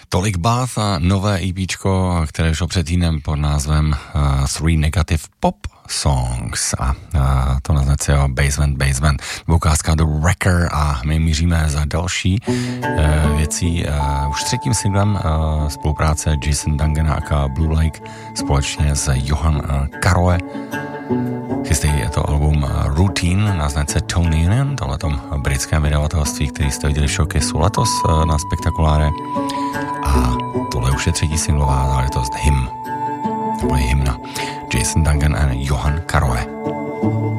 Tolik Bath a nové EPčko, které vyšlo před týdnem pod názvem Three Negative Pop Songs a to na značce Basement, ukázka The Wrecker a my míříme za další věcí už třetím singlem spolupráce Jason Dungana a Blue Lake společně s Johan Caroe. Chystají je to album Routine na značce Tony Union, tohletom britském vydavatelství, který jste viděli v showcaseu letos na Spektakuláre. A tohle už je třetí singlová záležitost Hymn, nebo je hymna. Jason Dungan a Johan Caroe.